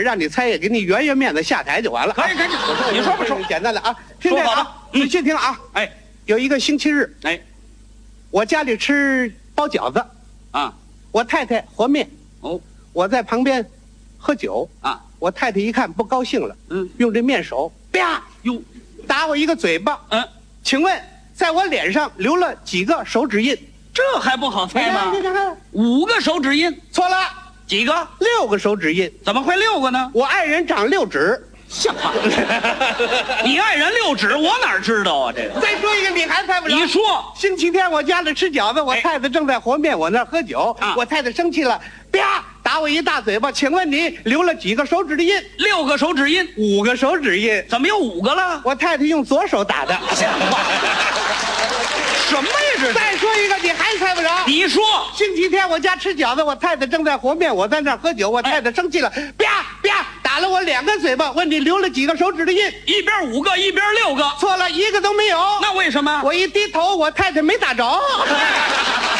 让你猜，也给你圆圆面子，下台就完了。 可以，你说吧，说简单的啊，听这个啊，仔细听啊。 哎， 有一个星期日， 哎， 我家里吃包饺子， 啊， 我太太和面， 哦， 我在旁边喝酒啊， 我太太一看不高兴了，用这面手啪哟， 打我一个嘴巴，请问在我脸上留了几个手指印？ 这还不好猜吗？ 你看 5个手指印， 错了， 几个 ？6个手指印。 怎么会6个呢？ 我爱人长6指， 像话！你爱人6指，我哪知道啊？这个。 再说一个，你还猜不着。 你说， 星期天我家里吃饺子，我太太正在和面，我那儿喝酒，我太太生气了，啪打我一大嘴巴。请问你留了几个手指的印 ？6个手指印 ，5个手指印。 怎么有5个了？ 我太太用左手打的， 像话！什么呀这？ 再说一个，你还猜不着。 你说， 星期天我家吃饺子，我太太正在和面，我在那儿喝酒，我太太生气了，啪啪打了我2个嘴巴。问你留了几个手指的印？ 一边5个，一边6个。 错了，1个都没有。 那为什么？ 我一低头，我太太没打着。